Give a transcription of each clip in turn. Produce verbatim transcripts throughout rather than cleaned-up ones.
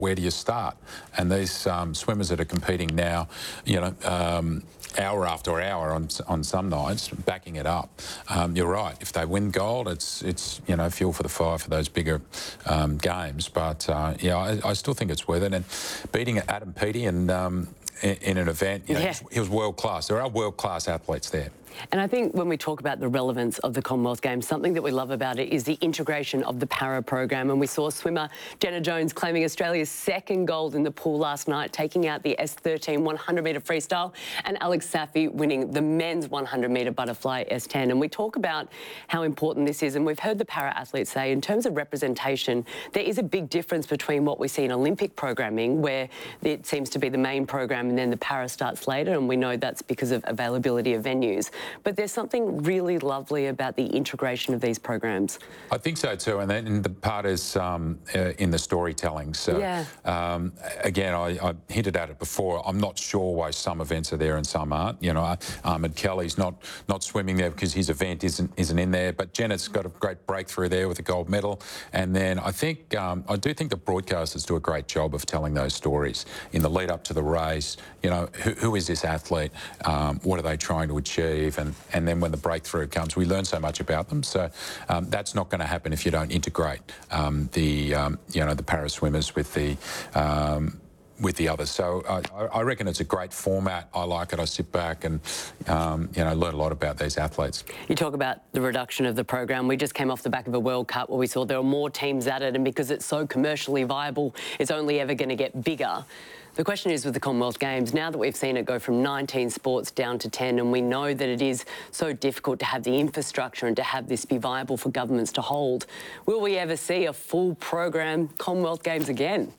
where do you start? And these um, swimmers that are competing now, you know, um, hour after hour on on some nights, backing it up. Um, you're right. If they win gold, it's it's you know fuel for the fire for those bigger um, games. But uh, yeah, I, I still think it's worth it. And beating Adam Peaty and um, in, in an event, you know, yeah. he, was, he was world class. There are world class athletes there. And I think when we talk about the relevance of the Commonwealth Games, something that we love about it is the integration of the para program. And we saw swimmer Jenna Jones claiming Australia's second gold in the pool last night, taking out the S thirteen one hundred metre freestyle, and Alex Safi winning the men's one hundred metre butterfly S ten. And we talk about how important this is, and we've heard the para athletes say in terms of representation, there is a big difference between what we see in Olympic programming, where it seems to be the main program and then the para starts later, and we know that's because of availability of venues. But there's something really lovely about the integration of these programs. I think so too, and then the part is um, uh, in the storytelling. So yeah. um, again, I, I hinted at it before. I'm not sure why some events are there and some aren't. You know, Ahmed Kelly's not not swimming there because his event isn't isn't in there. But Jenna's got a great breakthrough there with a gold medal. And then I think um, I do think the broadcasters do a great job of telling those stories in the lead up to the race. You know, who, who is this athlete? Um, what are they trying to achieve? And, and then when the breakthrough comes, we learn so much about them. So um, that's not going to happen if you don't integrate um, the, um, you know, the para swimmers with the, um, with the others. So I, I reckon it's a great format. I like it. I sit back and, um, you know, learn a lot about these athletes. You talk about the reduction of the program. We just came off the back of a World Cup where we saw there are more teams at it, and because it's so commercially viable, it's only ever going to get bigger. The question is with the Commonwealth Games, now that we've seen it go from nineteen sports down to ten, and we know that it is so difficult to have the infrastructure and to have this be viable for governments to hold, will we ever see a full program Commonwealth Games again?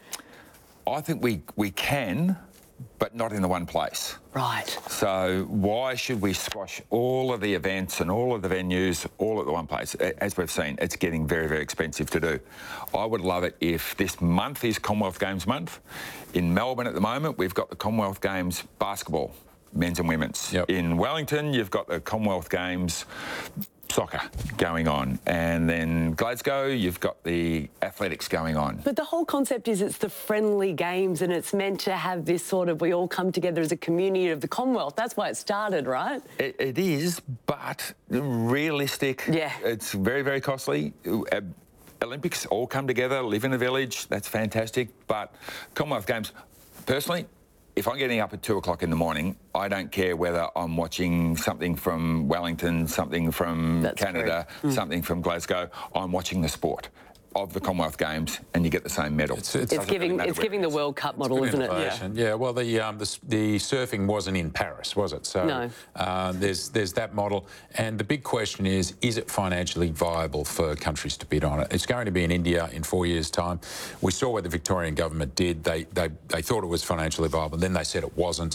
I think we, we can, but not in the one place. Right. So why should we squash all of the events and all of the venues all at the one place? As we've seen, it's getting very, very expensive to do. I would love it if this month is Commonwealth Games month. In Melbourne at the moment, we've got the Commonwealth Games basketball, men's and women's. Yep. In Wellington, you've got the Commonwealth Games soccer going on, and then Glasgow, you've got the athletics going on. But the whole concept is it's the friendly games, and it's meant to have this sort of, we all come together as a community of the Commonwealth. That's why it started, right? It, it is, but realistic. Yeah. It's very, very costly. Uh, Olympics all come together, live in a village, that's fantastic, but Commonwealth Games, personally, if I'm getting up at two o'clock in the morning, I don't care whether I'm watching something from Wellington, something from That's Canada, mm. something from Glasgow. I'm watching the sport of the Commonwealth Games, and you get the same medal. It's, it's, it's giving, really it's giving the World Cup model, isn't it? Yeah. yeah. Well, the, um, the the surfing wasn't in Paris, was it? So no. uh, there's there's that model, and the big question is: is it financially viable for countries to bid on it? It's going to be in India in four years' time. We saw what the Victorian government did. They they they thought it was financially viable, then they said it wasn't.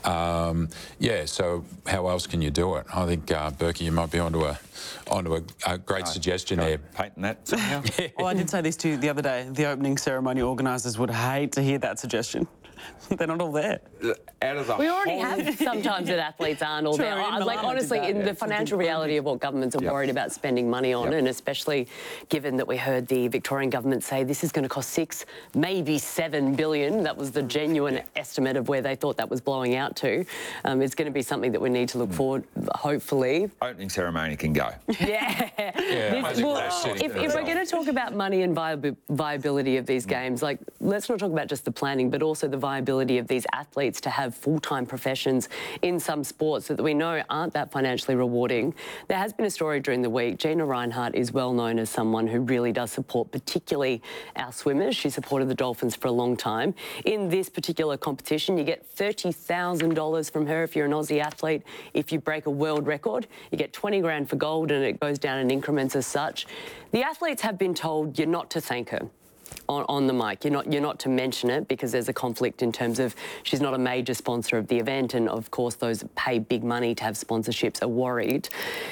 Um, yeah. So how else can you do it? I think uh, Berkey, you might be onto a onto a, a great no, suggestion there. Painting that somehow. yeah. Well, I did say this to you the other day. The opening ceremony organisers would hate to hear that suggestion. They're not all there. Out of the we already have sometimes that athletes aren't all True, there. in Like, honestly, that, in yeah. the financial reality of what governments are yep. worried about spending money on, yep. and especially given that we heard the Victorian government say this is going to cost six, maybe seven billion. That was the genuine yeah. estimate of where they thought that was blowing out to. Um, it's going to be something that we need to look mm. forward, hopefully. Opening ceremony can go. Yeah. yeah. This, well, if, if we're going to talk about money and viab viability of these games, like, let's not talk about just the planning, but also the viability of these athletes to have full-time professions in some sports that we know aren't that financially rewarding. There has been a story during the week. Gina Reinhart is well known as someone who really does support particularly our swimmers. She supported the Dolphins for a long time. In this particular competition, you get thirty thousand dollars from her if you're an Aussie athlete. If you break a world record, you get twenty grand for gold, and it goes down in increments as such. The athletes have been told you're not to thank her. On, on the mic. You're not, you're not to mention it because there's a conflict in terms of she's not a major sponsor of the event, and of course those pay big money to have sponsorships are worried.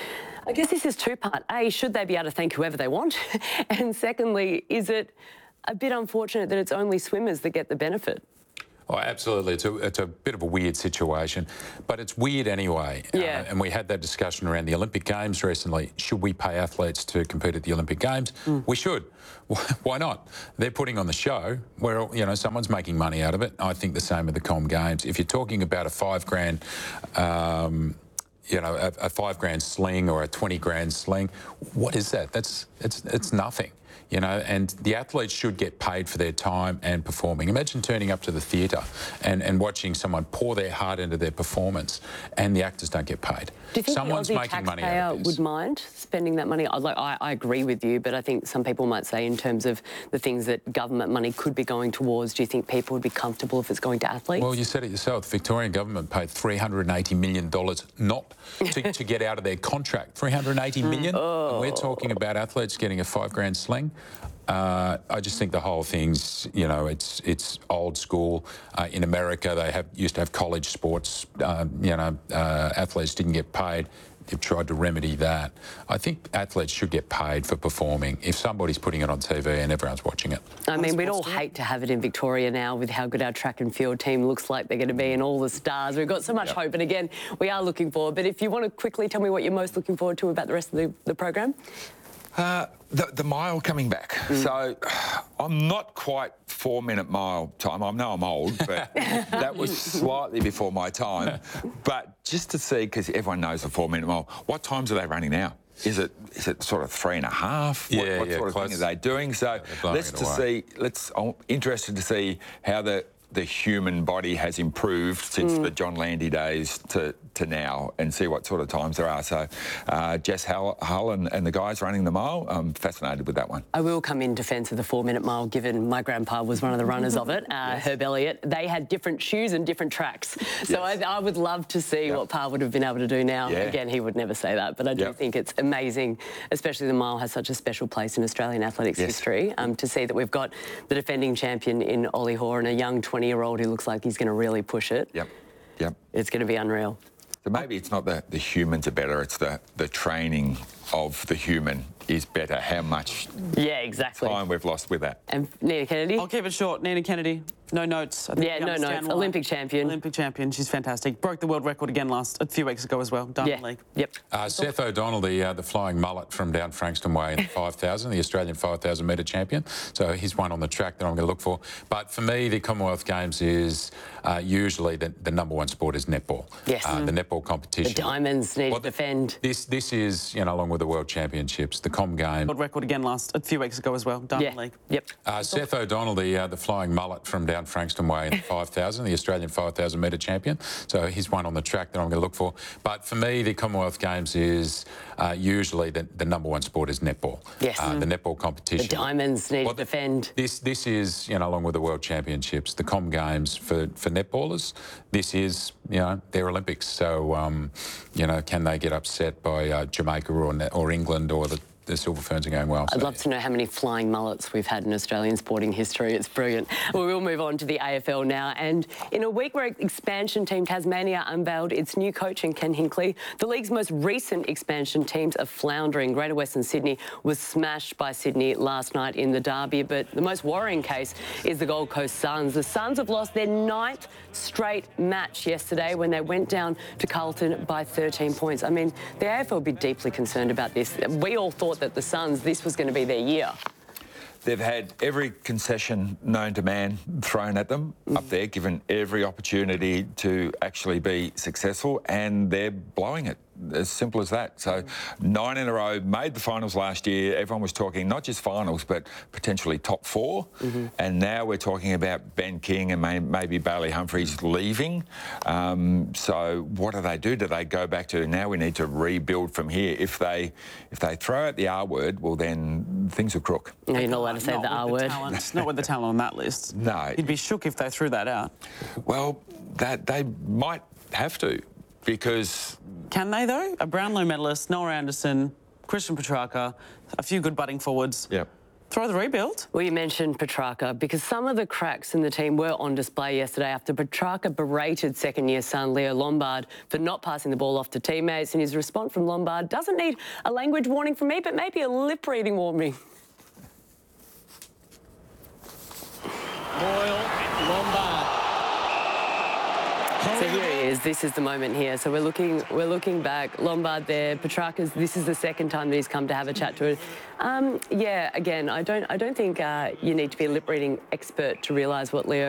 I guess this is two-part. A, should they be able to thank whoever they want? And secondly, is it a bit unfortunate that it's only swimmers that get the benefit? Oh, absolutely. It's a, it's a bit of a weird situation, but it's weird anyway. Yeah. Uh, and we had that discussion around the Olympic Games recently. Should we pay athletes to compete at the Olympic Games? Mm. We should. Why not? They're putting on the show where, you know, someone's making money out of it. I think the same with the Com Games. If you're talking about a five grand... Um, you know, a, a five grand sling or a twenty grand sling, what is that? That's it's it's nothing, you know. And the athletes should get paid for their time and performing. Imagine turning up to the theatre and, and watching someone pour their heart into their performance, and the actors don't get paid. Do you think Someone's the Aussie making money out taxpayer of this. would mind spending that money? I, like, I, I agree with you, but I think some people might say in terms of the things that government money could be going towards, do you think people would be comfortable if it's going to athletes? Well, you said it yourself. The Victorian government paid three hundred and eighty million dollars not to, to get out of their contract. three hundred and eighty million dollars? Oh. And we're talking about athletes getting a five grand sling. Uh, I just think the whole thing's, you know, it's it's old school. Uh, in America, they have used to have college sports. Uh, you know, uh, athletes didn't get paid. They've tried to remedy that. I think athletes should get paid for performing if somebody's putting it on T V and everyone's watching it. I mean, we'd all hate to have it in Victoria now with how good our track and field team looks like they're going to be and all the stars. We've got so much Yep. hope, and again, we are looking forward. But if you want to quickly tell me what you're most looking forward to about the rest of the, the program? Uh, the, the mile coming back. Mm. So I'm not quite four-minute mile time. I know I'm old, but that was slightly before my time. But just to see, because everyone knows the four-minute mile, what times are they running now? Is it is it sort of three and a half? What, Yeah, what yeah, sort of close. thing are they doing? So blowing let's it to away. see. Let's. I'm interested to see how the the human body has improved since Mm. the John Landy days to, to now, and see what sort of times there are. So uh, Jess Hull, Hull and, and the guys running the mile, I'm fascinated with that one. I will come in defence of the four-minute mile, given my grandpa was one of the runners of it, uh, Yes. Herb Elliott. They had different shoes and different tracks. So Yes. I, I would love to see Yep. what Pa would have been able to do now. Yeah. Again, he would never say that, but I do Yep. think it's amazing, especially the mile has such a special place in Australian athletics Yes. history, um, to see that we've got the defending champion in Ollie Hoare and a young twenty-year-old who looks like he's going to really push it. Yep, yep. It's going to be unreal. So maybe it's not the, the humans are better, it's the, the training of the human is better. How much Yeah, exactly. time we've lost with that. And Nina Kennedy? I'll keep it short. Nina Kennedy, no notes. I think Yeah, we no understand notes. why. Olympic champion. Olympic champion. She's fantastic. Broke the world record again last a few weeks ago as well. Diamond Yeah. League. Yep. Uh, Seth O'Donnell, the uh, the flying mullet from down Frankston Way in the five thousand, the Australian five thousand metre champion. So he's one on the track that I'm going to look for. But for me, the Commonwealth Games is uh, usually the, the number one sport is netball. Yes. Uh, The netball competition. The Diamonds need Well, to defend. This this is, you know, along with the World Championships, the Com Game. World record again last a few weeks ago as well. Diamond Yeah. League. Yep. Uh, Seth O'Donnell, the uh, the flying mullet from down Frankston Way in the five thousand, the Australian five thousand metre champion. So he's one on the track that I'm going to look for. But for me, the Commonwealth Games is uh, usually the, the number one sport is netball. Yes. Uh, the netball The competition. Diamonds need Well, to defend. This this is, you know, along with the World Championships, the Com Games for, for netballers. This is, you know, their Olympics. So, um, you know, can they get upset by uh, Jamaica or Ne- or England, or the the Silver Ferns are going well? I'd So, love to know how many flying mullets we've had in Australian sporting history. It's brilliant. Well, we'll move on to the A F L now. And in a week where expansion team Tasmania unveiled its new coach in Ken Hinkley, the league's most recent expansion teams are floundering. Greater Western Sydney was smashed by Sydney last night in the derby, but the most worrying case is the Gold Coast Suns. The Suns have lost their ninth straight match yesterday when they went down to Carlton by thirteen points. I mean, the A F L will be deeply concerned about this. We all thought that the Suns, this was going to be their year. They've had every concession known to man thrown at them up there, given every opportunity to actually be successful, and they're blowing it. As simple as that. So nine in a row, made the finals last year. Everyone was talking not just finals, but potentially top four. Mm-hmm. And now we're talking about Ben King and may, maybe Bailey Humphries leaving. Um, so what do they do? Do they go back to, now we need to rebuild from here? If they if they throw out the R word, well, then things will crook. No, you're not allowed to say Not the with R the word. talent- Not with the talent on that list. No. You'd be shook if they threw that out. Well, that they might have to, because Can they, though? A Brownlow medalist, Noah Anderson, Christian Petrarca, a few good budding forwards. Yep. Throw the rebuild. Well, you mentioned Petrarca because some of the cracks in the team were on display yesterday after Petrarca berated second-year son Leo Lombard for not passing the ball off to teammates, and his response from Lombard doesn't need a language warning from me, but maybe a lip-reading warning. Boyle, Lombard. So here he is. This is the moment here. So we're looking, we're looking back. Lombard there. Petrarca's. This is the second time that he's come to have a chat to it. Um, yeah. Again, I don't, I don't think uh, you need to be a lip reading expert to realise what Leo